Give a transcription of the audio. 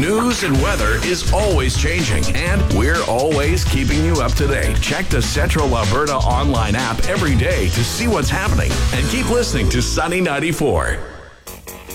news and weather is always changing, and we're always keeping you up to date. Check the Central Alberta online app every day to see what's happening, and keep listening to Sunny 94.